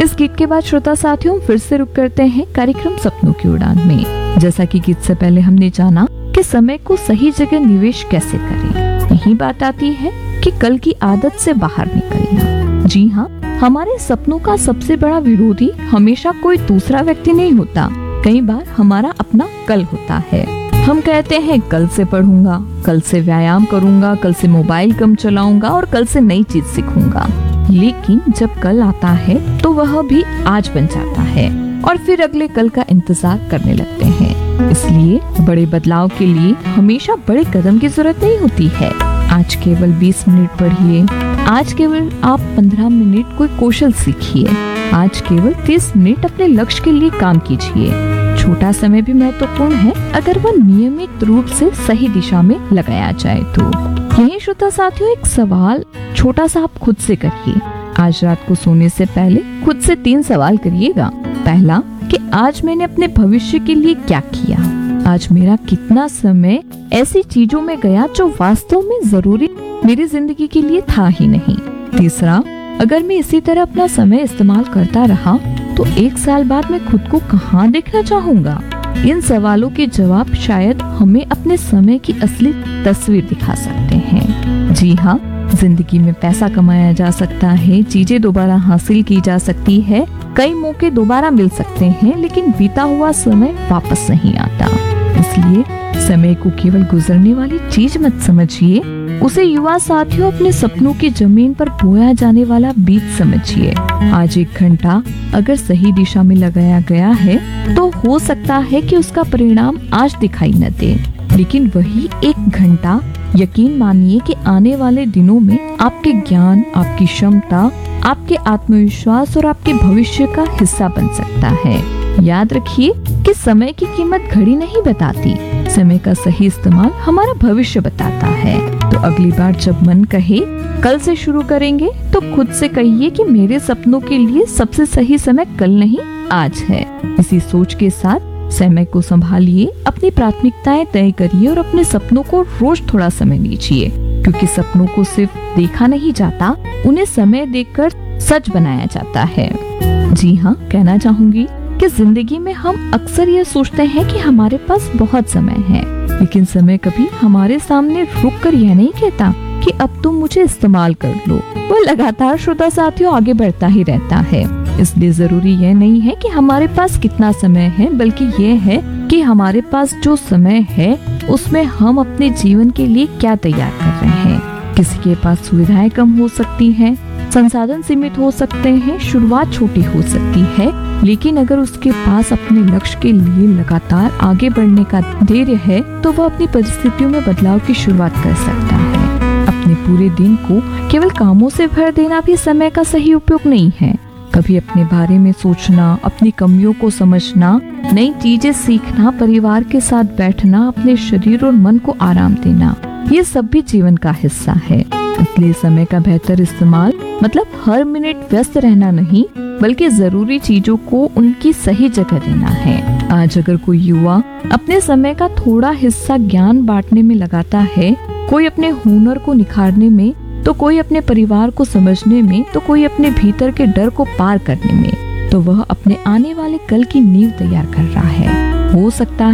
इस गीत के बाद श्रोता साथियों फिर से रुक करते हैं कार्यक्रम सपनों की उड़ान में। जैसा कि गीत से पहले हमने जाना कि समय को सही जगह निवेश कैसे करें, यही बात आती है कि कल की आदत से बाहर निकलना। जी हाँ, हमारे सपनों का सबसे बड़ा विरोधी हमेशा कोई दूसरा व्यक्ति नहीं होता, कई बार हमारा अपना कल होता है। हम कहते हैं कल से पढ़ूंगा, कल से व्यायाम करूंगा, कल से मोबाइल कम चलाऊंगा और कल से नई चीज सीखूंगा। लेकिन जब कल आता है तो वह भी आज बन जाता है और फिर अगले कल का इंतजार करने लगते हैं। इसलिए बड़े बदलाव के लिए हमेशा बड़े कदम की जरूरत नहीं होती है। आज केवल 20 मिनट पढ़िए, आज केवल आप 15 मिनट कोई कौशल सीखिए, आज केवल 30 मिनट अपने लक्ष्य के लिए काम कीजिए। छोटा समय भी महत्वपूर्ण है अगर वह नियमित रूप से सही दिशा में लगाया जाए तो। यही श्रोता साथियों एक सवाल छोटा सा आप खुद से करिए। आज रात को सोने से पहले खुद से 3 सवाल करिएगा। पहला कि आज मैंने अपने भविष्य के लिए क्या किया, आज मेरा कितना समय ऐसी चीजों में गया जो वास्तव में जरूरी मेरी जिंदगी के लिए था ही नहीं। तीसरा, अगर मैं इसी तरह अपना समय इस्तेमाल करता रहा तो 1 साल बाद मैं खुद को कहाँ देखना चाहूँगा। इन सवालों के जवाब शायद हमें अपने समय की असली तस्वीर दिखा सकते हैं। जी हाँ, जिंदगी में पैसा कमाया जा सकता है, चीजें दोबारा हासिल की जा सकती है, कई मौके दोबारा मिल सकते हैं, लेकिन बीता हुआ समय वापस नहीं आता। इसलिए समय को केवल गुजरने वाली चीज मत समझिए, उसे युवा साथियों अपने सपनों की जमीन पर बोया जाने वाला बीज समझिए। आज 1 घंटा अगर सही दिशा में लगाया गया है तो हो सकता है कि उसका परिणाम आज दिखाई न दे, लेकिन वही 1 घंटा यकीन मानिए कि आने वाले दिनों में आपके ज्ञान, आपकी क्षमता, आपके आत्मविश्वास और आपके भविष्य का हिस्सा बन सकता है। याद रखिए कि समय की कीमत घड़ी नहीं बताती, समय का सही इस्तेमाल हमारा भविष्य बताता है। तो अगली बार जब मन कहे कल से शुरू करेंगे तो खुद से कहिए कि मेरे सपनों के लिए सबसे सही समय कल नहीं आज है। इसी सोच के साथ समय को संभालिए, अपनी प्राथमिकताएं तय करिए और अपने सपनों को रोज थोड़ा समय दीजिए, क्योंकि सपनों को सिर्फ देखा नहीं जाता, उन्हें समय देकर सच बनाया जाता है। जी हाँ, कहना चाहूंगी कि जिंदगी में हम अक्सर ये सोचते हैं कि हमारे पास बहुत समय है, लेकिन समय कभी हमारे सामने रुककर यह नहीं कहता कि अब तुम मुझे इस्तेमाल कर लो। वो लगातार श्रोता साथियों आगे बढ़ता ही रहता है। इसलिए जरूरी यह नहीं है कि हमारे पास कितना समय है, बल्कि ये है कि हमारे पास जो समय है उसमें हम अपने जीवन के लिए क्या तैयार कर रहे हैं। किसी के पास सुविधाएं कम हो सकती हैं, संसाधन सीमित हो सकते हैं, शुरुआत छोटी हो सकती है, लेकिन अगर उसके पास अपने लक्ष्य के लिए लगातार आगे बढ़ने का धैर्य है तो वह अपनी परिस्थितियों में बदलाव की शुरुआत कर सकता है। अपने पूरे दिन को केवल कामों से भर देना भी समय का सही उपयोग नहीं है। कभी अपने बारे में सोचना, अपनी कमियों को समझना, नई चीजें सीखना, परिवार के साथ बैठना, अपने शरीर और मन को आराम देना, ये सब भी जीवन का हिस्सा है। इसलिए समय का बेहतर इस्तेमाल मतलब हर मिनट व्यस्त रहना नहीं, बल्कि जरूरी चीजों को उनकी सही जगह देना है। आज अगर कोई युवा अपने समय का थोड़ा हिस्सा ज्ञान बांटने में लगाता है, कोई अपने हुनर को निखारने में, तो कोई अपने परिवार को समझने में, तो कोई अपने भीतर के डर को पार करने में, तो वह अपने आने वाले कल की नींव तैयार कर रहा है। हो सकता है